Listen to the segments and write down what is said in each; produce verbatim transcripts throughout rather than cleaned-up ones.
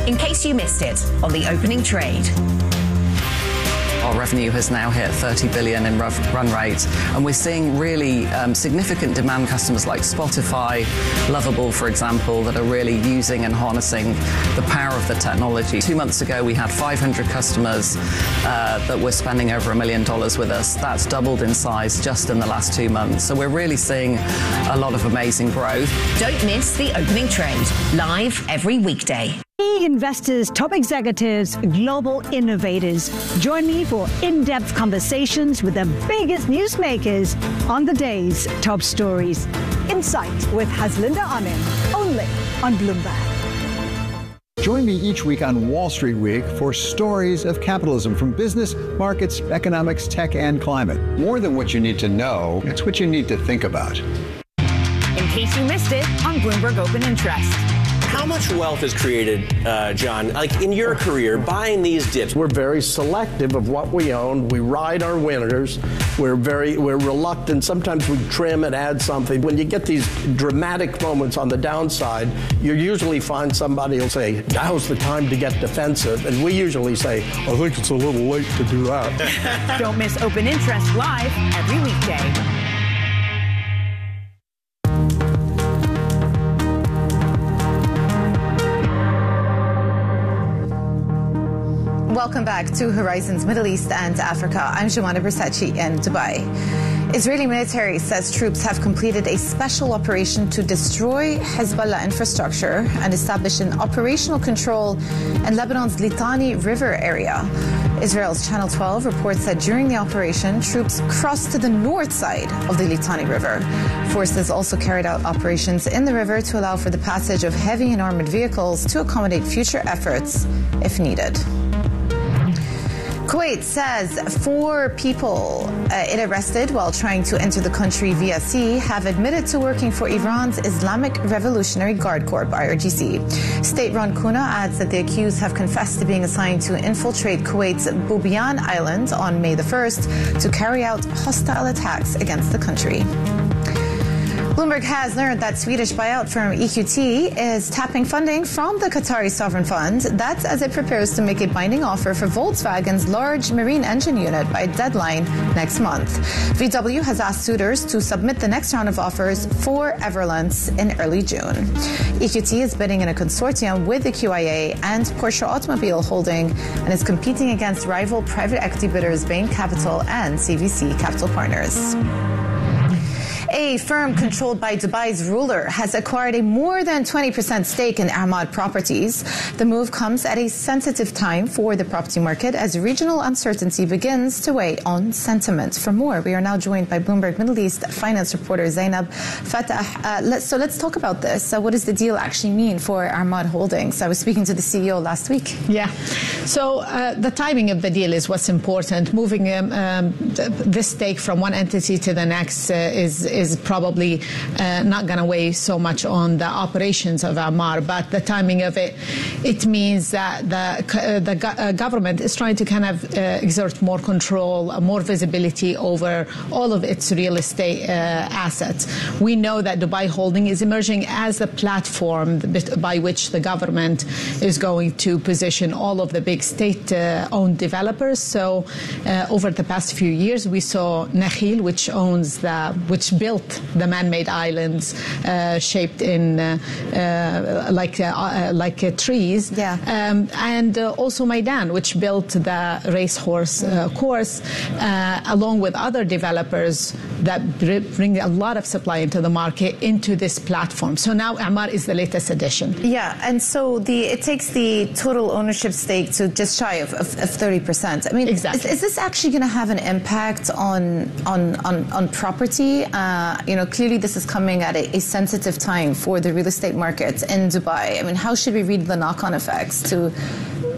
in case you missed it on the opening trade. Our revenue has now hit thirty billion in run rate, and we're seeing really um, significant demand customers like Spotify, Lovable, for example, that are really using and harnessing the power of the technology. Two months ago, we had five hundred customers uh, that were spending over a million dollars with us. That's doubled in size just in the last two months. So we're really seeing a lot of amazing growth. Don't miss the opening trade, live every weekday. Key investors, top executives, global innovators. Join me for in-depth conversations with the biggest newsmakers on the day's top stories. Insight with Haslinda Amin, only on Bloomberg. Join me each week on Wall Street Week for stories of capitalism from business, markets, economics, tech, and climate. More than what you need to know, it's what you need to think about. In case you missed it on Bloomberg Open Interest. How much wealth is created, uh, John, like in your career, buying these dips? We're very selective of what we own. We ride our winners. We're very, we're reluctant. Sometimes we trim and add something. When you get these dramatic moments on the downside, you usually find somebody will say, now's the time to get defensive. And we usually say, I think it's a little late to do that. Don't miss Open Interest live every weekday. Welcome back to Horizons Middle East and Africa. I'm Jumana Bersachi in Dubai. Israeli military says troops have completed a special operation to destroy Hezbollah infrastructure and establish an operational control in Lebanon's Litani River area. Israel's Channel twelve reports that during the operation, troops crossed to the north side of the Litani River. Forces also carried out operations in the river to allow for the passage of heavy and armored vehicles to accommodate future efforts if needed. Kuwait says four people uh, it arrested while trying to enter the country via sea have admitted to working for Iran's Islamic Revolutionary Guard Corps, I R G C. State-run Kuna adds that the accused have confessed to being assigned to infiltrate Kuwait's Bubiyan Island on May the first to carry out hostile attacks against the country. Bloomberg has learned that Swedish buyout firm E Q T is tapping funding from the Qatari Sovereign Fund. That's as it prepares to make a binding offer for Volkswagen's large marine engine unit by deadline next month. V W has asked suitors to submit the next round of offers for Everlance in early June. E Q T is bidding in a consortium with the Q I A and Porsche Automobile Holding and is competing against rival private equity bidders Bain Capital and C V C Capital Partners. A firm controlled by Dubai's ruler has acquired a more than twenty percent stake in Ahmad Properties. The move comes at a sensitive time for the property market as regional uncertainty begins to weigh on sentiment. For more, we are now joined by Bloomberg Middle East finance reporter Zainab Fatah. Uh, let's, so let's talk about this. So what does the deal actually mean for Ahmad Holdings? I was speaking to the C E O last week. Yeah. So uh, the timing of the deal is what's important. Moving um, um, this stake from one entity to the next uh, is, is is probably uh, not going to weigh so much on the operations of Ahmad, but the timing of it, it means that the, uh, the go uh, government is trying to kind of uh, exert more control, uh, more visibility over all of its real estate uh, assets. We know that Dubai Holding is emerging as a platform by which the government is going to position all of the big state-owned uh, developers. So uh, over the past few years, we saw Nakheel, which owns the, which built the man-made islands uh, shaped in uh, uh, like uh, uh, like uh, trees, yeah. um, and uh, also Maidan, which built the racehorse uh, course, uh, along with other developers that bring a lot of supply into the market into this platform. So now Ahmad is the latest addition. Yeah, and so the it takes the total ownership stake to just shy of, of, of thirty percent. I mean, exactly. is, is this actually going to have an impact on on on, on property? Uh, you know, clearly this is coming at a, a sensitive time for the real estate market in Dubai. I mean, how should we read the knock-on effects to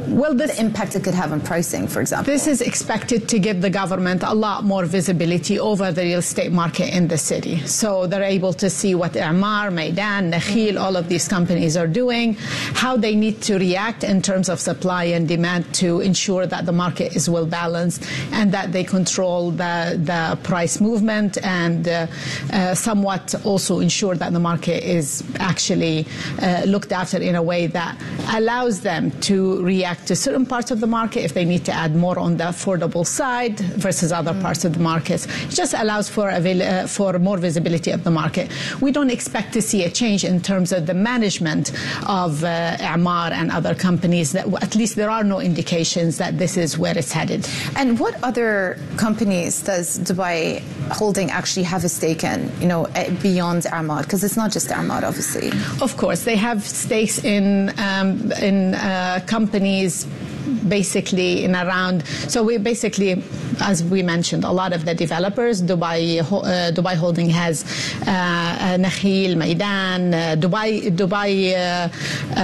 well, this, the impact it could have on pricing, for example? This is expected to give the government a lot more visibility over the real estate market in the city. So they're able to see what Emaar, Meydan, Nakheel, all of these companies are doing, how they need to react in terms of supply and demand to ensure that the market is well balanced and that they control the, the price movement and uh, uh, somewhat also ensure that the market is actually uh, looked after in a way that allows them to react to certain parts of the market if they need to add more on the affordable side versus other mm. parts of the market. It just allows for, avail- uh, for more visibility of the market. We don't expect to see a change in terms of the management of uh, Emaar and other companies. That at least there are no indications that this is where it's headed. And what other companies does Dubai Holding actually have a stake in, you know, beyond Emaar? Because it's not just Emaar, obviously. Of course, they have stakes in um, in uh, companies basically in around, so we basically, as we mentioned, a lot of the developers, Dubai uh, Dubai Holding has uh, uh, Nakheel, Meydan, uh, Dubai, Dubai uh,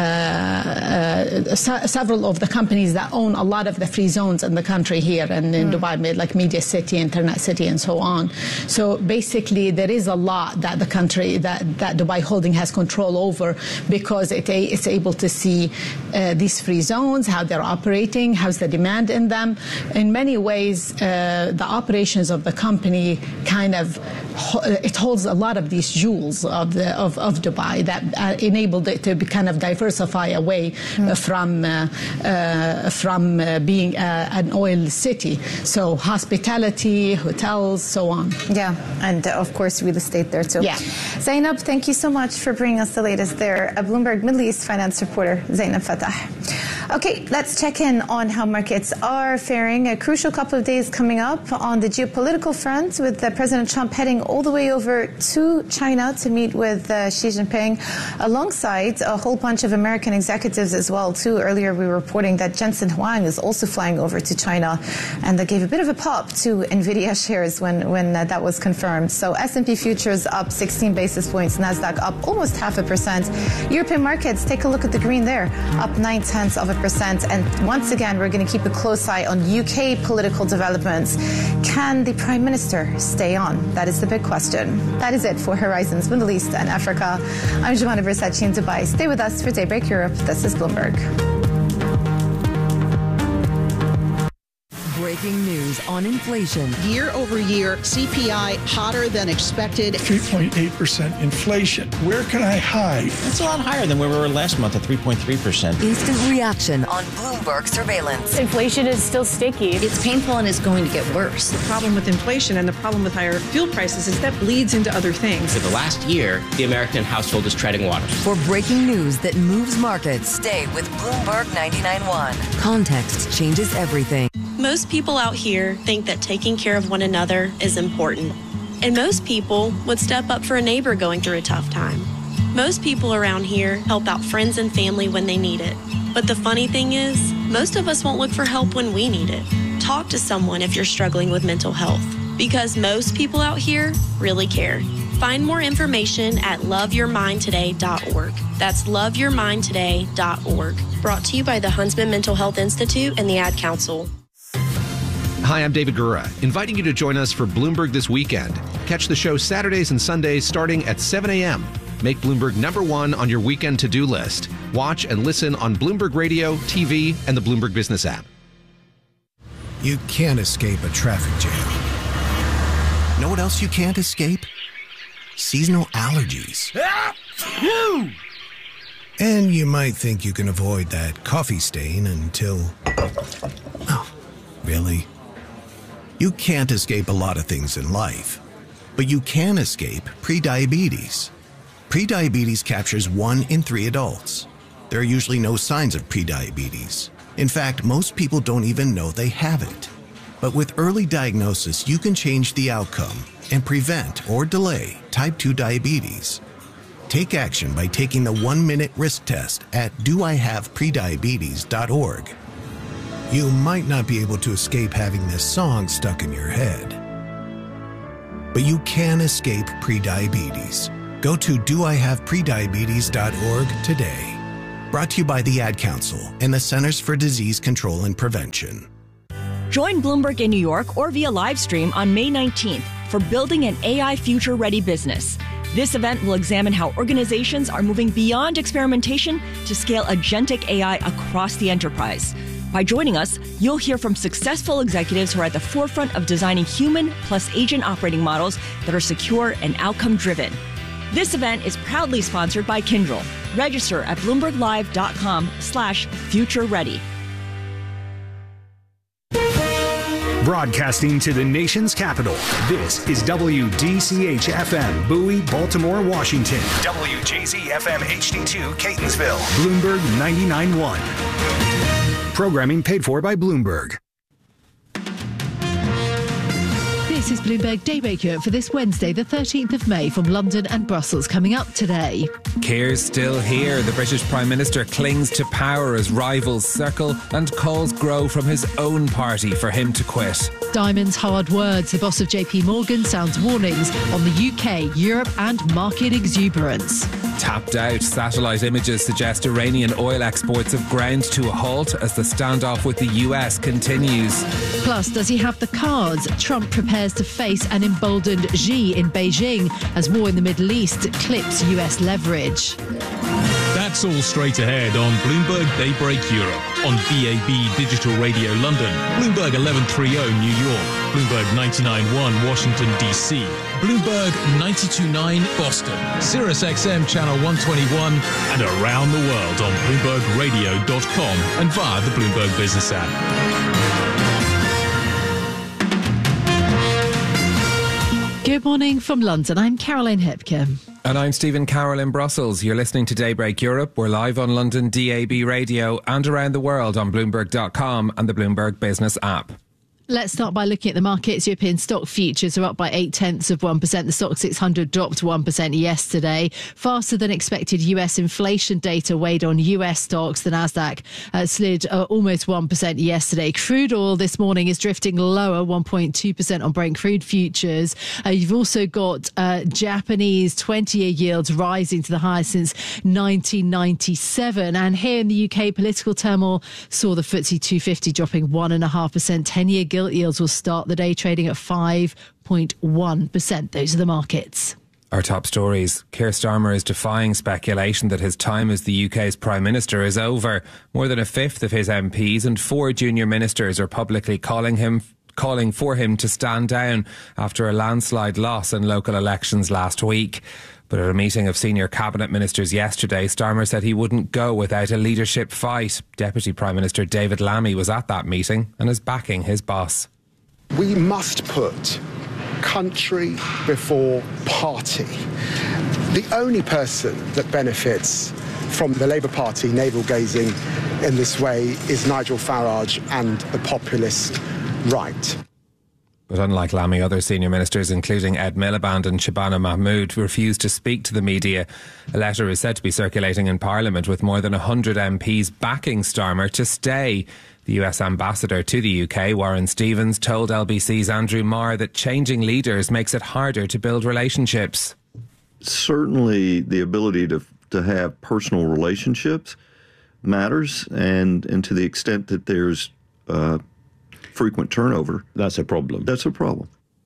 uh, uh, several of the companies that own a lot of the free zones in the country here and in mm. Dubai, like Media City, Internet City, and so on. So basically, there is a lot that the country, that, that Dubai Holding has control over because it, it's able to see uh, these free zones, how they're operating, how's the demand in them. In many ways, uh, the operations of the company kind of, it holds a lot of these jewels of the of, of Dubai that uh, enabled it to be kind of diversify away mm. uh, from uh, uh, from uh, being uh, an oil city. So hospitality, hotels, so on. Yeah, and uh, of course real estate there too. Yeah. Zainab, thank you so much for bringing us the latest there. A Bloomberg Middle East finance reporter, Zainab Fatah. Okay, let's check in on how markets are faring. A crucial couple of days coming up on the geopolitical front with uh, President Trump heading all the way over to China to meet with uh, Xi Jinping, alongside a whole bunch of American executives as well, too. Earlier we were reporting that Jensen Huang is also flying over to China, and that gave a bit of a pop to NVIDIA shares when, when uh, that was confirmed. So S and P futures up sixteen basis points, NASDAQ up almost half a percent. European markets, take a look at the green there, up nine tenths of a percent. And once again, we're going to keep a close eye on U K political developments. Can the Prime Minister stay on? That is the big question. That is it for Horizons Middle East and Africa. I'm Joanna Versace in Dubai. Stay with us for Daybreak Europe. This is Bloomberg. Breaking news on inflation. Year over year, C P I hotter than expected. three point eight percent inflation. Where can I hide? That's a lot higher than where we were last month at three point three percent. Instant reaction on Bloomberg surveillance. Inflation is still sticky. It's painful and is going to get worse. The problem with inflation and the problem with higher fuel prices is that bleeds into other things. For the last year, the American household is treading water. For breaking news that moves markets, stay with Bloomberg ninety-nine point one. Context changes everything. Most people out here think that taking care of one another is important. And most people would step up for a neighbor going through a tough time. Most people around here help out friends and family when they need it. But the funny thing is, most of us won't look for help when we need it. Talk to someone if you're struggling with mental health, because most people out here really care. Find more information at love your mind today dot org. That's love your mind today dot org. Brought to you by the Huntsman Mental Health Institute and the Ad Council. Hi, I'm David Gura, inviting you to join us for Bloomberg This Weekend. Catch the show Saturdays and Sundays starting at seven a.m. Make Bloomberg number one on your weekend to-do list. Watch and listen on Bloomberg Radio, T V, and the Bloomberg Business app. You can't escape a traffic jam. Know what else you can't escape? Seasonal allergies. And you might think you can avoid that coffee stain until... Oh, really? You can't escape a lot of things in life, but you can escape prediabetes. Prediabetes captures one in three adults. There are usually no signs of prediabetes. In fact, most people don't even know they have it. But with early diagnosis, you can change the outcome and prevent or delay type two diabetes. Take action by taking the one-minute risk test at do I have prediabetes dot org. You might not be able to escape having this song stuck in your head, but you can escape prediabetes. Go to do I have prediabetes dot org today. Brought to you by the Ad Council and the Centers for Disease Control and Prevention. Join Bloomberg in New York or via live stream on May nineteenth for Building an A I Future-Ready Business. This event will examine how organizations are moving beyond experimentation to scale agentic A I across the enterprise. By joining us, you'll hear from successful executives who are at the forefront of designing human plus agent operating models that are secure and outcome-driven. This event is proudly sponsored by Kyndryl. Register at bloomberglive.com slash future ready. Broadcasting to the nation's capital, this is W D C H F M, Bowie, Baltimore, Washington. W J Z F M H D two, Catonsville. Bloomberg ninety-nine point one. Programming paid for by Bloomberg. This is Bloomberg Daybreak Europe for this Wednesday, the thirteenth of May, from London and Brussels. Coming up today. Keir's still here. The British Prime Minister clings to power as rivals circle and calls grow from his own party for him to quit. Diamond's hard words. The boss of J P Morgan sounds warnings on the U K, Europe and market exuberance. Tapped out. Satellite images suggest Iranian oil exports have ground to a halt as the standoff with the U S continues. Plus, does he have the cards? Trump prepares to face an emboldened Xi in Beijing as war in the Middle East clips U S leverage. That's all straight ahead on Bloomberg Daybreak Europe on B A B Digital Radio London, Bloomberg eleven thirty New York, Bloomberg ninety-nine point one Washington D C, Bloomberg ninety-two point nine Boston, Sirius X M Channel one twenty-one, and around the world on Bloomberg Radio dot com and via the Bloomberg Business app. Good morning from London. I'm Caroline Hepke. And I'm Stephen Carroll in Brussels. You're listening to Daybreak Europe. We're live on London D A B Radio and around the world on Bloomberg dot com and the Bloomberg Business app. Let's start by looking at the markets. European stock futures are up by eight tenths of one percent. The stock six hundred dropped one percent yesterday. Faster than expected U S inflation data weighed on U S stocks. The Nasdaq uh, slid uh, almost one percent yesterday. Crude oil this morning is drifting lower, one point two percent on Brent crude futures. Uh, you've also got uh, Japanese twenty-year yields rising to the highest since nineteen ninety-seven. And here in the U K, political turmoil saw the F T S E two fifty dropping one point five percent. ten-year gilt yields will start the day trading at five point one percent. Those are the markets. Our top stories. Keir Starmer is defying speculation that his time as the U K's Prime Minister is over. More than a fifth of his M Ps and four junior ministers are publicly calling him calling for him to stand down after a landslide loss in local elections last week. But at a meeting of senior cabinet ministers yesterday, Starmer said he wouldn't go without a leadership fight. Deputy Prime Minister David Lammy was at that meeting and is backing his boss. We must put country before party. The only person that benefits from the Labour Party navel-gazing in this way is Nigel Farage and the populist right. But unlike Lammy, other senior ministers, including Ed Miliband and Shabana Mahmood, refused to speak to the media. A letter is said to be circulating in Parliament with more than one hundred M Ps backing Starmer to stay. The U S ambassador to the U K, Warren Stevens, told L B C's Andrew Marr that changing leaders makes it harder to build relationships. Certainly the ability to to have personal relationships matters, and, and to the extent that there's uh, frequent turnover, that's a problem. That's a problem.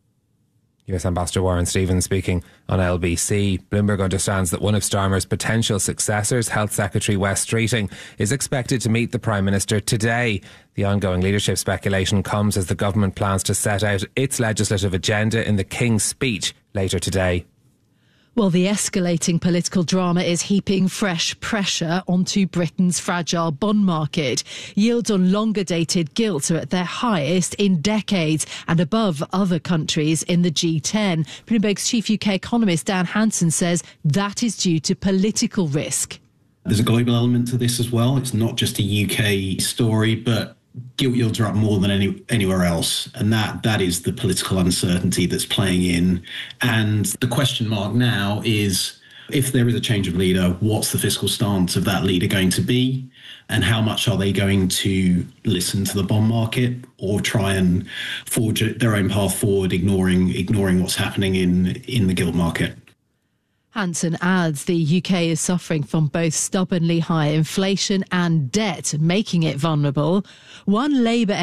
U S Ambassador Warren Stevens speaking on L B C. Bloomberg understands that one of Starmer's potential successors, Health Secretary Wes Streeting, is expected to meet the Prime Minister today. The ongoing leadership speculation comes as the government plans to set out its legislative agenda in the King's Speech later today. Well, the escalating political drama is heaping fresh pressure onto Britain's fragile bond market. Yields on longer-dated gilts are at their highest in decades and above other countries in the G ten. Bloomberg's chief U K economist Dan Hansen says that is due to political risk. There's a global element to this as well. It's not just a U K story, but gilt yields are up more than any, anywhere else. And that that is the political uncertainty that's playing in. And the question mark now is, if there is a change of leader, what's the fiscal stance of that leader going to be? And how much are they going to listen to the bond market or try and forge their own path forward, ignoring ignoring what's happening in, in the gilt market? Hanson adds the U K is suffering from both stubbornly high inflation and debt, making it vulnerable. One Labour